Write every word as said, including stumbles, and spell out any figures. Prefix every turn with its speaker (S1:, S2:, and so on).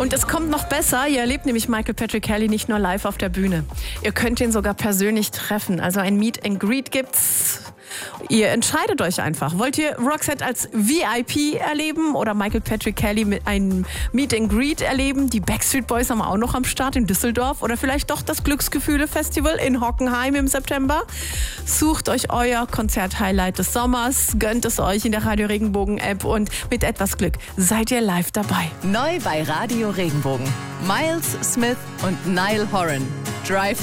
S1: Und es kommt noch besser, ihr erlebt nämlich Michael Patrick Kelly nicht nur live auf der Bühne. Ihr könnt ihn sogar persönlich treffen. Also ein Meet and Greet gibt's. Ihr entscheidet euch einfach. Wollt ihr Roxette als V I P erleben oder Michael Patrick Kelly mit einem Meet and Greet erleben? Die Backstreet Boys haben auch noch am Start in Düsseldorf oder vielleicht doch das Glücksgefühle-Festival in Hockenheim im September. Sucht euch euer Konzert-Highlight des Sommers, gönnt es euch in der Radio Regenbogen-App und mit etwas Glück seid ihr live dabei.
S2: Neu bei Radio Regenbogen. Miles Smith und Niall Horan. Drive